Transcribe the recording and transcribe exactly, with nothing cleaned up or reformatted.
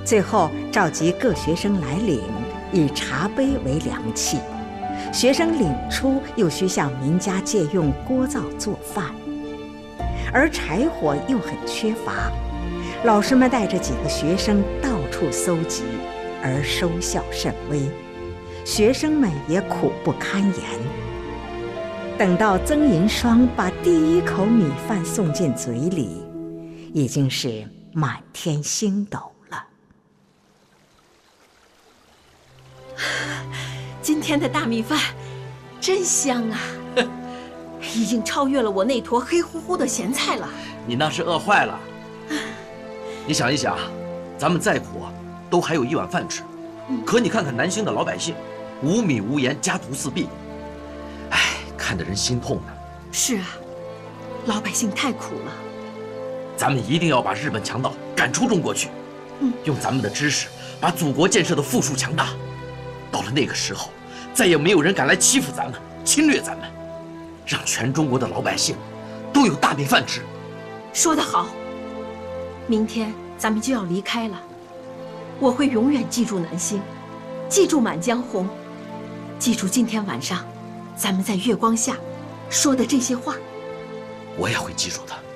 最后召集各学生来领，以茶杯为量器。学生领出，又需向民家借用锅灶做饭，而柴火又很缺乏。老师们带着几个学生到处搜集，而收效甚微，学生们也苦不堪言。等到曾银霜把第一口米饭送进嘴里，已经是满天星斗了。 今天的大米饭真香啊，已经超越了我那坨黑乎乎的咸菜了。 你那是饿坏了。你想一想，咱们再苦都还有一碗饭吃，可你看看南兴的老百姓，无米无盐，家徒四壁，哎，看得人心痛呢。 是啊，老百姓太苦了。 咱们一定要把日本强盗赶出中国去， 嗯， 用咱们的知识把祖国建设的富庶强大。到了那个时候，再也没有人敢来欺负咱们、侵略咱们，让全中国的老百姓都有大米饭吃。 说得好，明天咱们就要离开了，我会永远记住南兴，记住《满江红》，记住今天晚上咱们在月光下说的这些话。 我也会记住的。